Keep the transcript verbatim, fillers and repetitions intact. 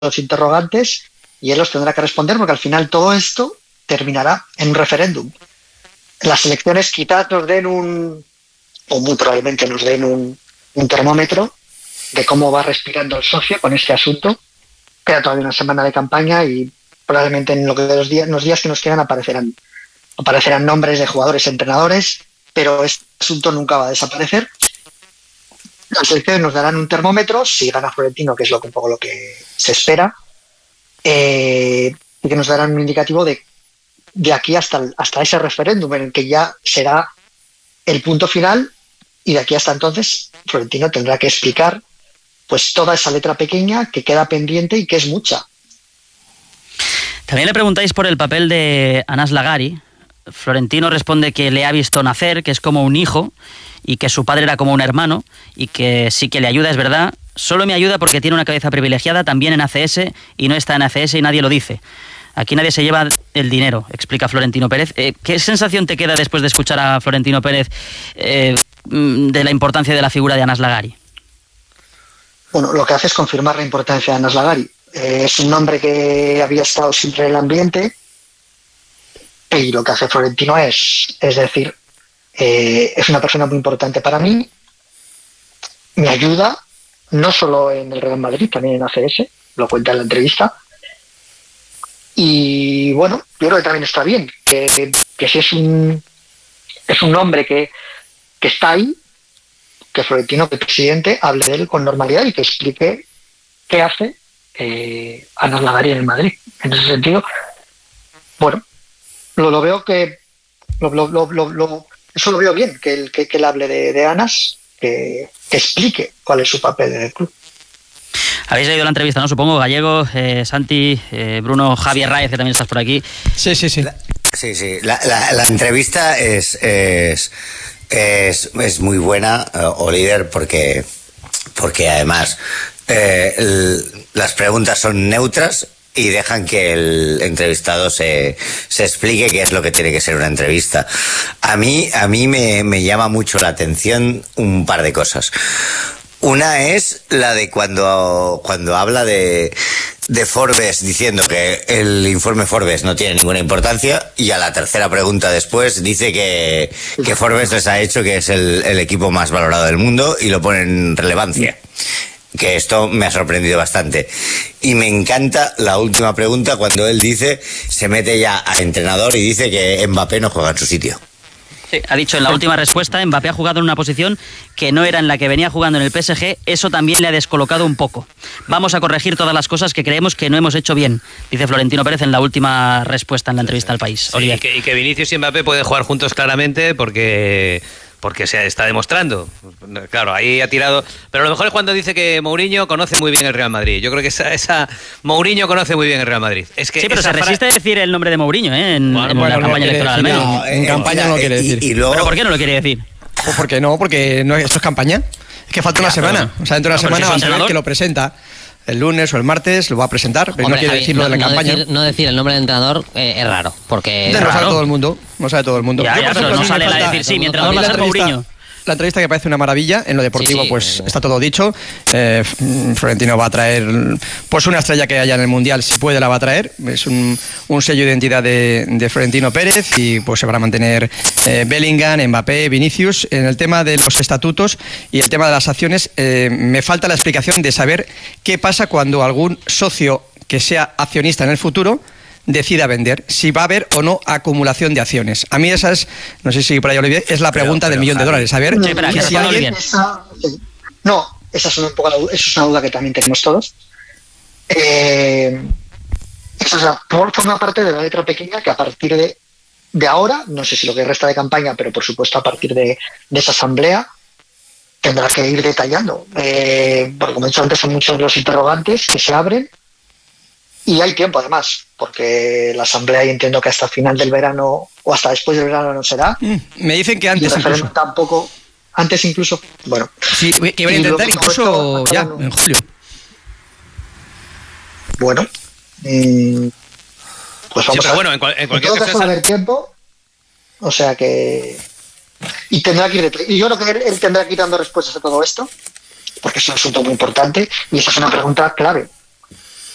los interrogantes y él los tendrá que responder, porque al final todo esto terminará en un referéndum. Las elecciones quizás nos den un, o muy probablemente nos den un, un termómetro de cómo va respirando el socio con este asunto. Queda todavía una semana de campaña y probablemente en lo que los días, los días que nos quedan aparecerán, aparecerán nombres de jugadores, entrenadores, pero este asunto nunca va a desaparecer. Las elecciones nos darán un termómetro, si gana Florentino, que es lo que, un poco lo que se espera, eh, y que nos darán un indicativo de, de aquí hasta, hasta ese referéndum, en el que ya será el punto final, y de aquí hasta entonces Florentino tendrá que explicar pues toda esa letra pequeña que queda pendiente y que es mucha. También le preguntáis por el papel de Anas Lagari. Florentino responde que le ha visto nacer, que es como un hijo y que su padre era como un hermano y que sí que le ayuda, es verdad. Solo me ayuda porque tiene una cabeza privilegiada también en A C S y no está en A C S y nadie lo dice. Aquí nadie se lleva el dinero, explica Florentino Pérez. Eh, ¿Qué sensación te queda después de escuchar a Florentino Pérez eh, de la importancia de la figura de Anas Lagari? Bueno, lo que hace es confirmar la importancia de Anas Lagari. Eh, es un nombre que había estado siempre en el ambiente y lo que hace Florentino es, es decir, eh, es una persona muy importante para mí, me ayuda, no solo en el Real Madrid, también en A C S, lo cuenta en la entrevista. Y bueno, yo creo que también está bien, que, que si es un, es un hombre que, que está ahí, que Florentino, que el presidente, hable de él con normalidad y que explique qué hace eh, Anas Lagari en el Madrid. En ese sentido, bueno, lo, lo veo que lo, lo, lo, lo, lo, eso lo veo bien, que él, que, que él hable de, de Anas, que, que explique cuál es su papel en el club. Habéis leído la entrevista, ¿no? Supongo, Gallego, eh, Santi, eh, Bruno, Javier Raez, que también estás por aquí. Sí, sí, sí. La, sí, sí. La, la, la entrevista es... es... Es, es muy buena, uh, Oliver, porque, porque además eh, el, las preguntas son neutras y dejan que el entrevistado se, se explique qué es lo que tiene que ser una entrevista. A mí, a mí me, me llama mucho la atención un par de cosas. Una es la de cuando, cuando habla de, de Forbes diciendo que el informe Forbes no tiene ninguna importancia, y a la tercera pregunta después dice que, que Forbes les ha hecho que es el, el equipo más valorado del mundo y lo pone en relevancia. Que esto me ha sorprendido bastante. Y me encanta la última pregunta cuando él dice, se mete ya al entrenador y dice que Mbappé no juega en su sitio. Sí, ha dicho en la última respuesta, Mbappé ha jugado en una posición que no era en la que venía jugando en el P S G, eso también le ha descolocado un poco. Vamos a corregir todas las cosas que creemos que no hemos hecho bien, dice Florentino Pérez en la última respuesta en la entrevista al País. Sí, y, que, y que Vinicius y Mbappé pueden jugar juntos claramente porque... porque se está demostrando. Claro, ahí ha tirado... Pero lo mejor es cuando dice que Mourinho conoce muy bien el Real Madrid. Yo creo que esa, esa Mourinho conoce muy bien el Real Madrid. Es que sí, pero se resiste fra... a decir el nombre de Mourinho, ¿eh? En, bueno, en bueno, la campaña no electoral. Decir, no, en, en campaña no lo quiere decir. Y, y luego... ¿Pero por qué no lo quiere decir? Pues porque no, porque no, esto es campaña. Es que falta una ya, semana. Pero... O sea, dentro de una no, semana vas a ver que lo presenta. El lunes o el martes lo va a presentar, pero Hombre, no quiere Javi, decirlo no, de la no campaña. Decir, no decir el nombre del entrenador eh, es raro, porque... No es sabe raro. todo el mundo, no sabe todo el mundo. Ya, Yo, ya, por pero ejemplo, no sale falta, la decir, sí, mi entrenador va a ser Mourinho. La entrevista que parece una maravilla, en lo deportivo sí, sí, pues sí. Está todo dicho. Eh, Florentino va a traer pues una estrella que haya en el Mundial, si puede la va a traer. Es un, un sello de identidad de, de Florentino Pérez y pues se van a mantener eh, Bellingham, Mbappé, Vinicius. En el tema de los estatutos y el tema de las acciones, eh, me falta la explicación de saber qué pasa cuando algún socio que sea accionista en el futuro decida vender, si va a haber o no acumulación de acciones. A mí esa es, no sé si por ahí Olivier, es la pregunta pero, pero, del millón Javi, de dólares. A ver, sí, pero, que si alguien... esa, no, esa es, un poco la, esa es una duda que también tenemos todos. Eh, esa es la, forma parte de la letra pequeña que a partir de, de ahora, no sé si lo que resta de campaña, pero por supuesto a partir de, de esa asamblea, tendrá que ir detallando. Eh, porque como he dicho antes, son muchos los interrogantes que se abren. Y hay tiempo además, porque la asamblea, y entiendo que hasta final del verano o hasta después del verano no será. Mm, me dicen que antes incluso. Tampoco, antes incluso, bueno. Sí, que iban a intentar incluso ya, en julio. Bueno, mmm, pues vamos sí, a ver. Bueno, en, cual, en cualquier en todo caso va a haber tiempo, o sea que... Y tendrá que ir, y yo creo que él tendrá que ir dando respuestas a todo esto, porque es un asunto muy importante y esa es una pregunta clave.